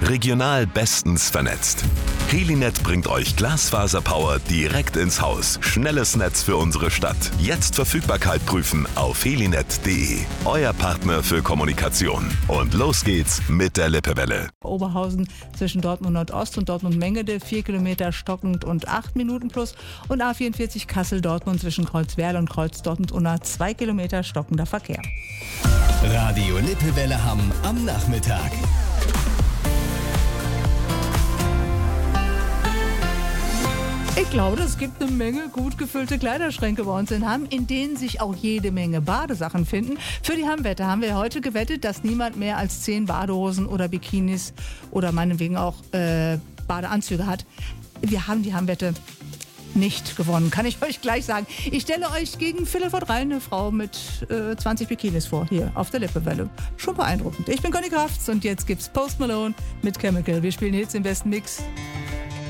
Regional bestens vernetzt. Helinet bringt euch Glasfaserpower direkt ins Haus. Schnelles Netz für unsere Stadt. Jetzt Verfügbarkeit prüfen auf helinet.de. Euer Partner für Kommunikation. Und los geht's mit der Lippewelle. Oberhausen zwischen Dortmund Nordost und Dortmund Mengede 4 Kilometer stockend und 8 Minuten plus. Und A44 Kassel-Dortmund zwischen Kreuzwerl und Kreuz-Dortmund-Unna 2 Kilometer stockender Verkehr. Radio Lippewelle Hamm am Nachmittag. Ich glaube, es gibt eine Menge gut gefüllte Kleiderschränke bei uns in Hamm, in denen sich auch jede Menge Badesachen finden. Für die Hamm-Wette haben wir heute gewettet, dass niemand mehr als 10 Badehosen oder Bikinis oder meinetwegen auch Badeanzüge hat. Wir haben die Hamm-Wette nicht gewonnen, kann ich euch gleich sagen. Ich stelle euch gegen Viertel vor 3 eine Frau mit 20 Bikinis vor, hier auf der Lippewelle. Schon beeindruckend. Ich bin Conny Krafts und jetzt gibt's Post Malone mit Chemical. Wir spielen Hits im besten Mix.